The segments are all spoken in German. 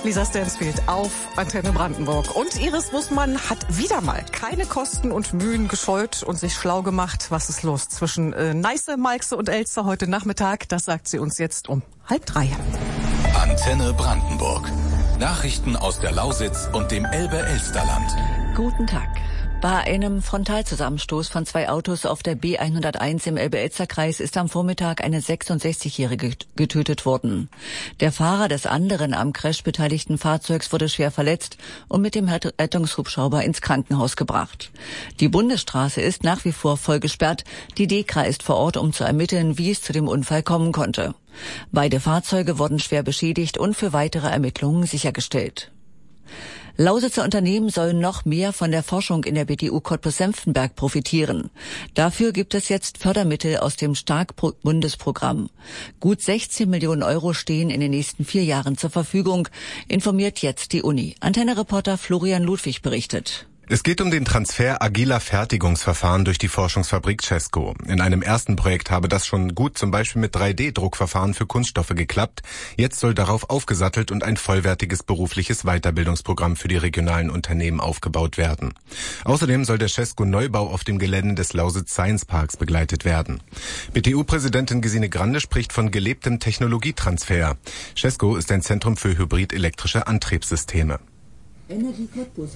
Lisa Stansfield auf Antenne Brandenburg. Und Iris Bussmann hat wieder mal keine Kosten und Mühen gescheut und sich schlau gemacht. Was ist los zwischen Neiße, Malxe und Elster heute Nachmittag? Das sagt sie uns jetzt um 2:30. Antenne Brandenburg. Nachrichten aus der Lausitz und dem Elbe-Elsterland. Guten Tag. Bei einem Frontalzusammenstoß von 2 Autos auf der B101 im Elbe-Elster-Kreis ist am Vormittag eine 66-Jährige getötet worden. Der Fahrer des anderen am Crash beteiligten Fahrzeugs wurde schwer verletzt und mit dem Rettungshubschrauber ins Krankenhaus gebracht. Die Bundesstraße ist nach wie vor voll gesperrt. Die DEKRA ist vor Ort, um zu ermitteln, wie es zu dem Unfall kommen konnte. Beide Fahrzeuge wurden schwer beschädigt und für weitere Ermittlungen sichergestellt. Lausitzer Unternehmen sollen noch mehr von der Forschung in der BTU Cottbus-Senftenberg profitieren. Dafür gibt es jetzt Fördermittel aus dem Stark-Bundesprogramm. Gut 16 Millionen Euro stehen in den nächsten 4 Jahren zur Verfügung, informiert jetzt die Uni. Antenne-Reporter Florian Ludwig berichtet. Es geht um den Transfer agiler Fertigungsverfahren durch die Forschungsfabrik Cesco. In einem ersten Projekt habe das schon gut zum Beispiel mit 3D-Druckverfahren für Kunststoffe geklappt. Jetzt soll darauf aufgesattelt und ein vollwertiges berufliches Weiterbildungsprogramm für die regionalen Unternehmen aufgebaut werden. Außerdem soll der Cesco-Neubau auf dem Gelände des Lausitz Science Parks begleitet werden. BTU-Präsidentin Gesine Grande spricht von gelebtem Technologietransfer. Cesco ist ein Zentrum für hybrid-elektrische Antriebssysteme. Energie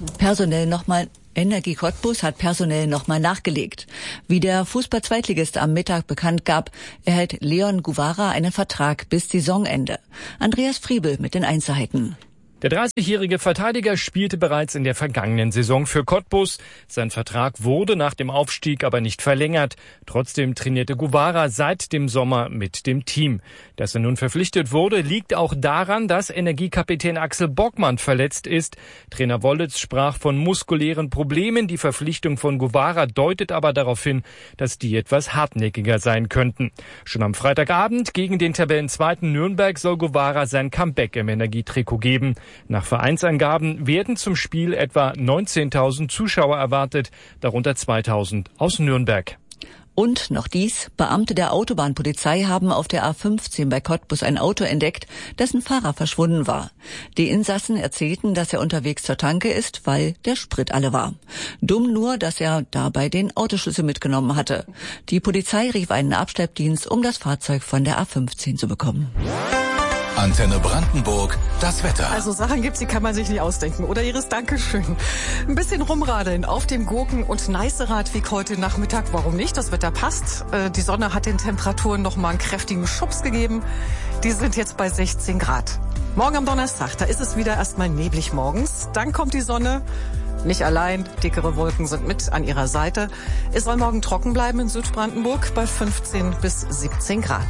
Cottbus hat personell nochmal nachgelegt. Wie der Fußball-Zweitligist am Mittag bekannt gab, erhält Leon Guvara einen Vertrag bis Saisonende. Andreas Friebel mit den Einzelheiten. Der 30-jährige Verteidiger spielte bereits in der vergangenen Saison für Cottbus. Sein Vertrag wurde nach dem Aufstieg aber nicht verlängert. Trotzdem trainierte Guvara seit dem Sommer mit dem Team. Dass er nun verpflichtet wurde, liegt auch daran, dass Energiekapitän Axel Bockmann verletzt ist. Trainer Wollitz sprach von muskulären Problemen. Die Verpflichtung von Guvara deutet aber darauf hin, dass die etwas hartnäckiger sein könnten. Schon am Freitagabend gegen den Tabellenzweiten Nürnberg soll Guvara sein Comeback im Energietrikot geben. Nach Vereinsangaben werden zum Spiel etwa 19.000 Zuschauer erwartet, darunter 2.000 aus Nürnberg. Und noch dies: Beamte der Autobahnpolizei haben auf der A15 bei Cottbus ein Auto entdeckt, dessen Fahrer verschwunden war. Die Insassen erzählten, dass er unterwegs zur Tanke ist, weil der Sprit alle war. Dumm nur, dass er dabei den Autoschlüssel mitgenommen hatte. Die Polizei rief einen Abschleppdienst, um das Fahrzeug von der A15 zu bekommen. Antenne Brandenburg, das Wetter. Also Sachen gibt's, die kann man sich nicht ausdenken. Oder Iris, Dankeschön. Ein bisschen rumradeln auf dem Gurken- und Neiße-Radweg heute Nachmittag. Warum nicht? Das Wetter passt. Die Sonne hat den Temperaturen noch mal einen kräftigen Schubs gegeben. Die sind jetzt bei 16 Grad. Morgen am Donnerstag, da ist es wieder erstmal neblig morgens. Dann kommt die Sonne. Nicht allein, dickere Wolken sind mit an ihrer Seite. Es soll morgen trocken bleiben in Südbrandenburg bei 15 bis 17 Grad.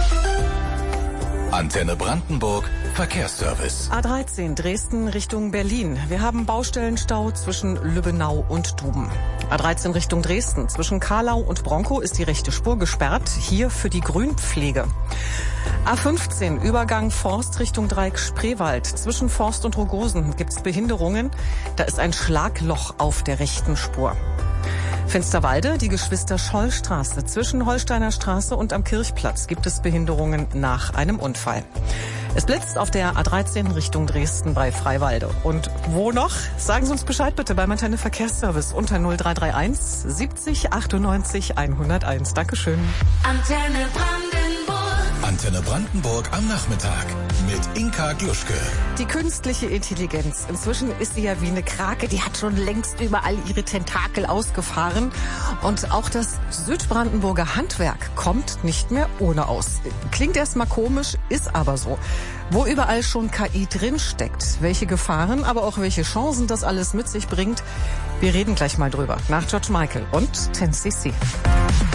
Antenne Brandenburg, Verkehrsservice. A13 Dresden Richtung Berlin. Wir haben Baustellenstau zwischen Lübbenau und Duben. A13 Richtung Dresden. Zwischen Karlau und Bronkow ist die rechte Spur gesperrt. Hier für die Grünpflege. A15 Übergang Forst Richtung Dreieck Spreewald. Zwischen Forst und Rogosen gibt's Behinderungen. Da ist ein Schlagloch auf der rechten Spur. Finsterwalde, die Geschwister-Scholl-Straße. Zwischen Holsteiner Straße und am Kirchplatz gibt es Behinderungen nach einem Unfall. Es blitzt auf der A13 Richtung Dresden bei Freiwalde. Und wo noch? Sagen Sie uns Bescheid bitte beim Antenne Verkehrsservice unter 0331 70 98 101. Dankeschön. Antenne Brandenburg. Antenne Brandenburg am Nachmittag mit Inka Gluschke. Die künstliche Intelligenz. Inzwischen ist sie ja wie eine Krake. Die hat schon längst überall ihre Tentakel ausgefahren. Und auch das Südbrandenburger Handwerk kommt nicht mehr ohne aus. Klingt erstmal komisch, ist aber so. Wo überall schon KI drinsteckt, welche Gefahren, aber auch welche Chancen das alles mit sich bringt, wir reden gleich mal drüber. Nach George Michael und 10cc.